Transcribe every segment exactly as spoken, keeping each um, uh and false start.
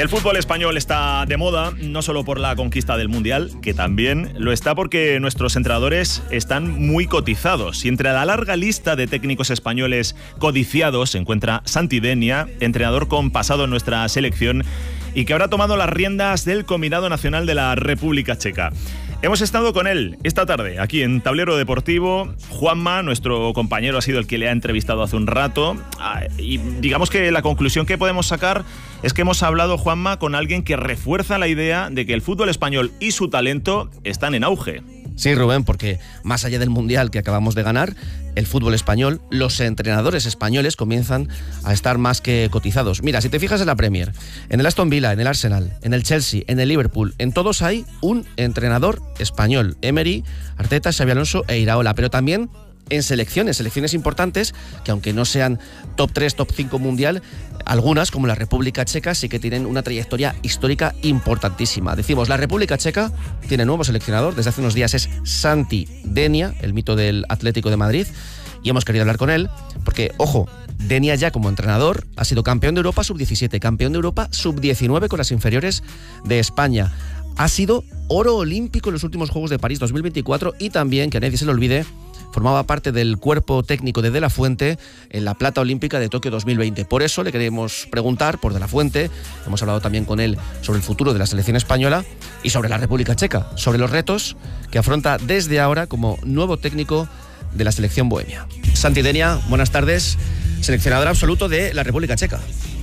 El fútbol español está de moda, no solo por la conquista del Mundial, que también lo está porque nuestros entrenadores están muy cotizados. Y entre la larga lista de técnicos españoles codiciados se encuentra Santi Denia, entrenador con pasado en nuestra selección y que ahora ha tomado las riendas del combinado nacional de la República Checa. Hemos estado con él esta tarde, aquí en Tablero Deportivo. Juanma, nuestro compañero, ha sido el que le ha entrevistado hace un rato. Y digamos que la conclusión que podemos sacar es que hemos hablado, Juanma, con alguien que refuerza la idea de que el fútbol español y su talento están en auge. Sí, Rubén, porque más allá del Mundial que acabamos de ganar, el fútbol español, los entrenadores españoles comienzan a estar más que cotizados. Mira, si te fijas en la Premier, en el Aston Villa, en el Arsenal, en el Chelsea, en el Liverpool, en todos hay un entrenador español. Emery, Arteta, Xabi Alonso e Iraola, pero también en selecciones, selecciones importantes que aunque no sean top tres, top cinco mundial, algunas, como la República Checa, sí que tienen una trayectoria histórica importantísima. Decimos, la República Checa tiene nuevo seleccionador, desde hace unos días es Santi Denia, el mito del Atlético de Madrid, y hemos querido hablar con él porque, ojo, Denia ya como entrenador ha sido campeón de Europa sub diecisiete, campeón de Europa sub diecinueve con las inferiores de España. Ha sido oro olímpico en los últimos Juegos de París dos mil veinticuatro y también, que a nadie se le olvide, formaba parte del cuerpo técnico de De La Fuente en la plata olímpica de Tokio dos mil veinte. Por eso le queremos preguntar por De La Fuente. Hemos hablado también con él sobre el futuro de la selección española y sobre la República Checa, sobre los retos que afronta desde ahora como nuevo técnico de la selección bohemia. Santi Denia, buenas tardes, seleccionador absoluto de la República Checa.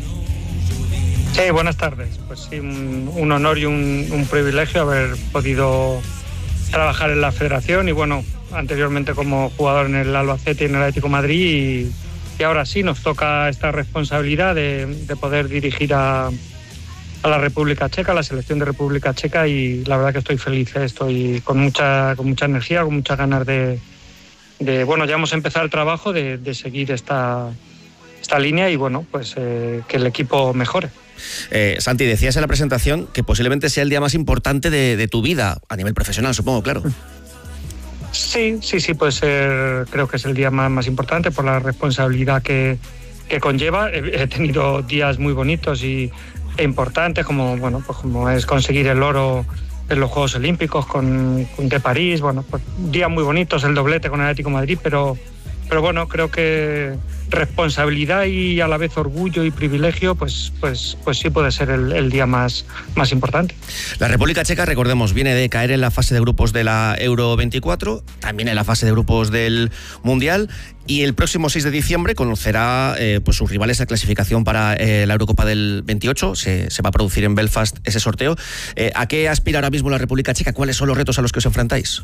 Sí, buenas tardes. Pues sí, un, un honor y un, un privilegio haber podido trabajar en la federación y bueno, anteriormente como jugador en el Albacete y en el Atlético de Madrid y, y ahora sí nos toca esta responsabilidad de, de poder dirigir a, a la República Checa, a la selección de República Checa y la verdad que estoy feliz, estoy con mucha, con mucha energía, con muchas ganas de, de bueno, ya hemos empezado el trabajo de, de seguir esta, esta línea y bueno, pues eh, que el equipo mejore. Eh, Santi, decías en la presentación que posiblemente sea el día más importante de, de tu vida, a nivel profesional, supongo, claro. Sí, sí, sí, puede ser, creo que es el día más, más importante por la responsabilidad que, que conlleva. He, he tenido días muy bonitos y, e importantes, como, bueno, pues como es conseguir el oro en los Juegos Olímpicos con, con de París, bueno, pues días muy bonitos, el doblete con el Atlético de Madrid, pero, pero bueno, creo que responsabilidad y a la vez orgullo y privilegio, pues, pues, pues sí puede ser el, el día más, más importante. La República Checa, recordemos, viene de caer en la fase de grupos de la Euro veinticuatro, también en la fase de grupos del Mundial, y el próximo seis de diciembre conocerá eh, pues sus rivales de clasificación para eh, la Eurocopa del veintiocho. Se, se va a producir en Belfast ese sorteo. Eh, ¿A qué aspira ahora mismo la República Checa? ¿Cuáles son los retos a los que os enfrentáis?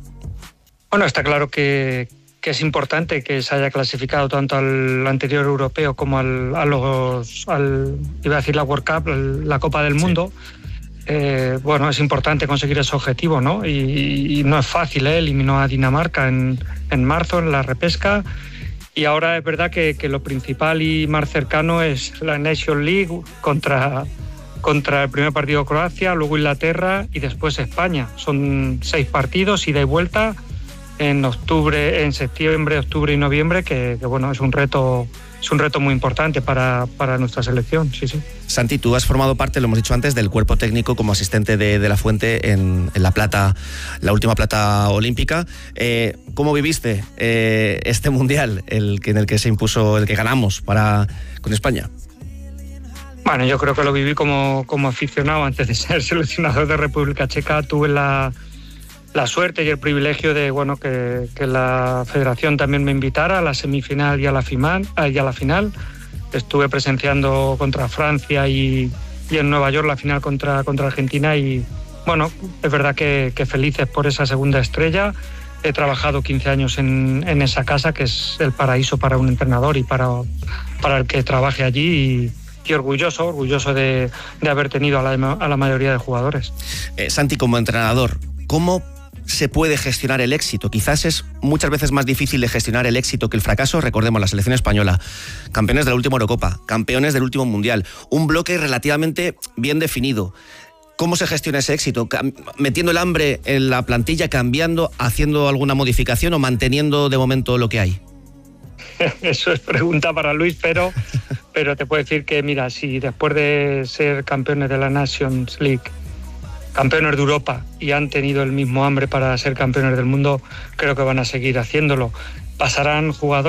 Bueno, está claro que que es importante que se haya clasificado tanto al anterior europeo como al, a los, al, iba a decir la World Cup, la Copa del Mundo. Sí. Eh, bueno, es importante conseguir ese objetivo, ¿no? Y, y no es fácil, ¿eh? Eliminó a Dinamarca en, en marzo, en la repesca, y ahora es verdad que, que lo principal y más cercano es la Nation League contra, contra el primer partido Croacia, luego Inglaterra y después España. Son seis partidos, ida y vuelta, en octubre, en septiembre, octubre y noviembre, que, que bueno, es un reto, es un reto muy importante para, para nuestra selección, sí, sí. Santi, tú has formado parte, lo hemos dicho antes, del cuerpo técnico como asistente de, de La Fuente en, en la plata, la última plata olímpica. Eh, ¿Cómo viviste eh, este mundial, el que en el que se impuso, el que ganamos para con España? Bueno, yo creo que lo viví como, como aficionado antes de ser seleccionador de República Checa. Tuve la la suerte y el privilegio de bueno que, que la federación también me invitara a la semifinal y a la final, y a la final. Estuve presenciando contra Francia y, y en Nueva York la final contra, contra Argentina y bueno, es verdad que, que felices por esa segunda estrella. He trabajado quince años en, en esa casa, que es el paraíso para un entrenador y para, para el que trabaje allí y, y orgulloso, orgulloso de, de haber tenido a la, a la mayoría de jugadores. Eh, Santi, como entrenador, ¿cómo se puede gestionar el éxito? Quizás es muchas veces más difícil de gestionar el éxito que el fracaso. Recordemos la selección española, campeones de la última Eurocopa, campeones del último Mundial, un bloque relativamente bien definido. ¿Cómo se gestiona ese éxito? ¿Metiendo el hambre en la plantilla, cambiando, haciendo alguna modificación o manteniendo de momento lo que hay? eso es pregunta para Luis, pero, pero te puedo decir que, mira, si después de ser campeones de la Nations League, campeones de Europa, y han tenido el mismo hambre para ser campeones del mundo, creo que van a seguir haciéndolo. Pasarán jugadores